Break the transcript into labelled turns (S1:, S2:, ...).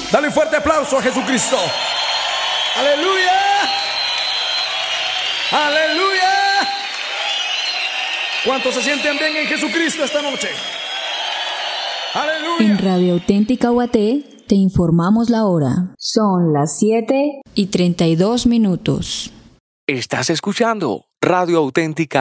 S1: Dale un fuerte aplauso a Jesucristo. Aleluya. Aleluya. ¿Cuántos se sienten bien en Jesucristo esta noche? Aleluya.
S2: En Radio Auténtica Guaté te informamos la hora. Son las 7:32.
S3: Estás escuchando Radio Auténtica